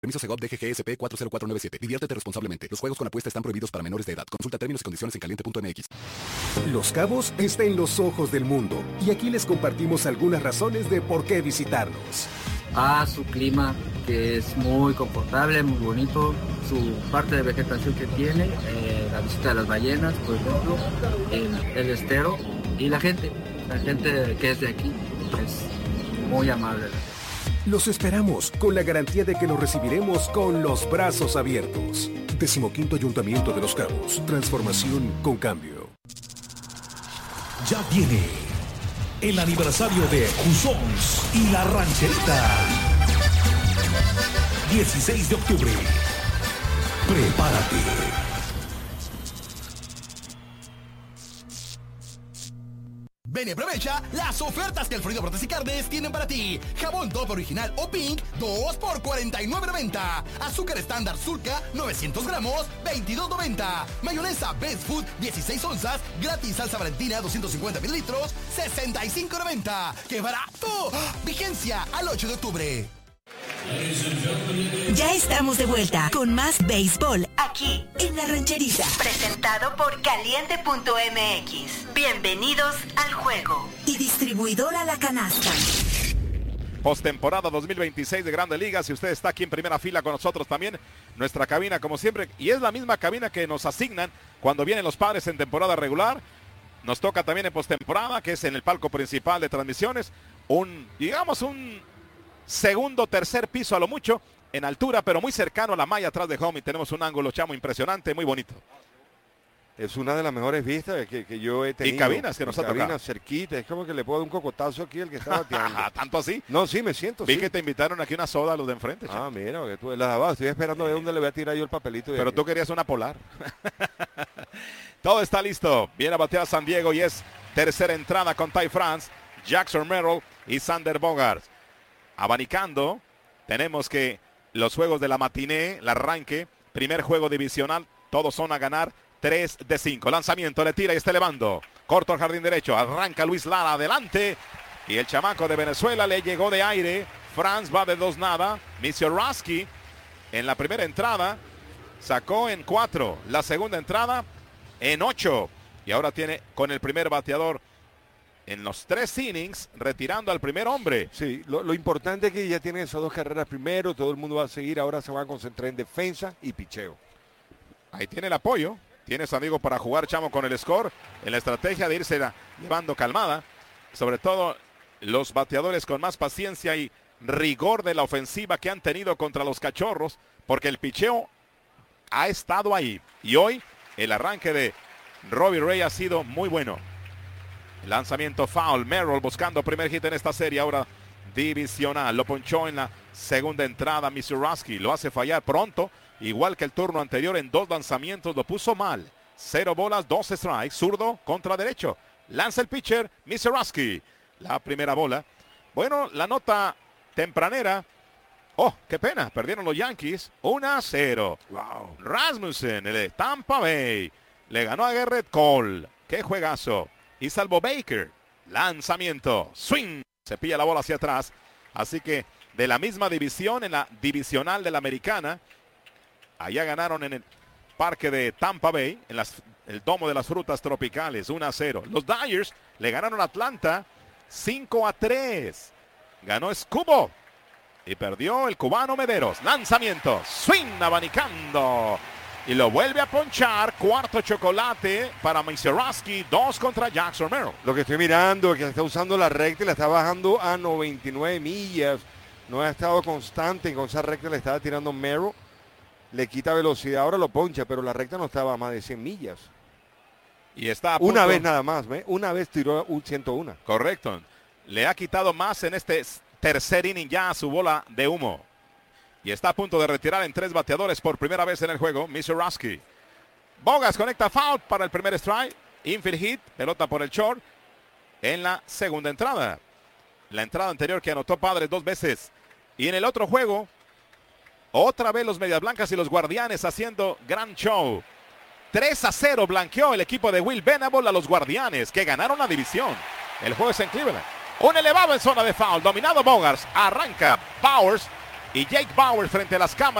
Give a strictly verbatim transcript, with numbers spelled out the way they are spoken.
Permiso Segov D G G S P cuatro cero cuatro nueve siete. Diviértete responsablemente. Los juegos con apuesta están prohibidos para menores de edad. Consulta términos y condiciones en caliente punto m x. Los Cabos está en los ojos del mundo y aquí les compartimos algunas razones de por qué visitarnos. A su clima, que es muy confortable, muy bonito, su parte de vegetación que tiene, eh, la visita de las ballenas, por ejemplo, el, el estero y la gente, la gente que es de aquí es muy amable. Los esperamos con la garantía de que los recibiremos con los brazos abiertos. Decimoquinto Ayuntamiento de Los Cabos. Transformación con cambio. Ya viene el aniversario de Jusons y la Rancherita. dieciséis de octubre. Prepárate. Ven y aprovecha las ofertas que Alfredo Brotes y Carnes tienen para ti. Jabón Top original o Pink, dos por cuarenta y nueve noventa. Azúcar estándar Sulca, novecientos gramos, veintidós noventa. Mayonesa Best Food, dieciséis onzas, gratis salsa Valentina, doscientos cincuenta mililitros, sesenta y cinco noventa. ¡Qué barato! Vigencia al ocho de octubre. Ya estamos de vuelta con más béisbol aquí en La Rancherita, presentado por caliente punto m x. Bienvenidos al juego. Y distribuidora La Canasta. Postemporada dos mil veintiséis de Grandes Ligas. Si usted está aquí en primera fila con nosotros también, nuestra cabina como siempre, y es la misma cabina que nos asignan cuando vienen los Padres en temporada regular. Nos toca también en postemporada, que es en el palco principal de transmisiones, un, digamos, un segundo, tercer piso a lo mucho, en altura, pero muy cercano a la malla atrás de home, y tenemos un ángulo, chamo, impresionante, muy bonito. Es una de las mejores vistas que, que yo he tenido. Y cabinas que nos ha tocado. Cabinas cerquita, es como que le puedo dar un cocotazo aquí al que está bateando. ¿Tanto así? No, sí, me siento, Vi sí. que te invitaron aquí una soda a los de enfrente, chamo. Ah, mira, que tú la estoy esperando a ver dónde le voy a tirar yo el papelito. Pero tú querías una polar. Todo está listo. Viene a batear San Diego y es tercera entrada con Ty France, Jackson Merrill y Sander Bogaerts. Abanicando, tenemos que los juegos de la matiné, el arranque, primer juego divisional, todos son a ganar tres de cinco. Lanzamiento, le tira y está elevando. Corto al jardín derecho, arranca Luis Lara adelante. Y el chamaco de Venezuela le llegó de aire. Franz va de dos nada. Misiorowski en la primera entrada sacó en cuatro. La segunda entrada en ocho. Y ahora tiene con el primer bateador en los tres innings, retirando al primer hombre. Sí, lo, lo importante es que ya tienen esas dos carreras primero, todo el mundo va a seguir, ahora se va a concentrar en defensa y picheo. Ahí tiene el apoyo, tiene San Diego para jugar, chamo, con el score, en la estrategia de irse la, llevando calmada, sobre todo los bateadores con más paciencia y rigor de la ofensiva que han tenido contra los Cachorros, porque el picheo ha estado ahí, y hoy el arranque de Robbie Ray ha sido muy bueno. Lanzamiento foul, Merrill buscando primer hit en esta serie, ahora divisional. Lo ponchó en la segunda entrada Misiorowski, lo hace fallar pronto, igual que el turno anterior en dos lanzamientos, lo puso mal. Cero bolas, dos strikes, zurdo contra derecho. Lanza el pitcher, Misiorowski. La primera bola. Bueno, la nota tempranera. Oh, qué pena, perdieron los Yankees, uno a cero. Wow. Rasmussen, el de Tampa Bay, le ganó a Garrett Cole. Qué juegazo. Y salvo Baker, lanzamiento, swing, se pilla la bola hacia atrás. Así que de la misma división, en la divisional de la Americana, allá ganaron en el parque de Tampa Bay, en las, el domo de las frutas tropicales, uno a cero. Los Dodgers le ganaron a Atlanta cinco a tres. Ganó Escubo y perdió el cubano Mederos. Lanzamiento, swing, abanicando. Y lo vuelve a ponchar, cuarto chocolate para Misiorowski, dos contra Jackson Merrill. Lo que estoy mirando es que está usando la recta y la está bajando a noventa y nueve millas. No ha estado constante, con esa recta le estaba tirando Merrill. Le quita velocidad, ahora lo poncha, pero la recta no estaba a más de cien millas. Y está a punto. Una vez nada más, ¿ve? Una vez tiró un ciento uno. Correcto. Le ha quitado más en este tercer inning ya a su bola de humo. Y está a punto de retirar en tres bateadores por primera vez en el juego, Misiorowski. Bogas conecta foul para el primer strike. Infield hit, pelota por el short en la segunda entrada. La entrada anterior que anotó Padres dos veces. Y en el otro juego, otra vez los Medias Blancas y los Guardianes haciendo gran show. tres a cero blanqueó el equipo de Will Venable a los Guardianes, que ganaron la división. El juego es en Cleveland. Un elevado en zona de foul, dominado Bogaerts. Arranca Powers. y Jake Bauer frente a las cámaras.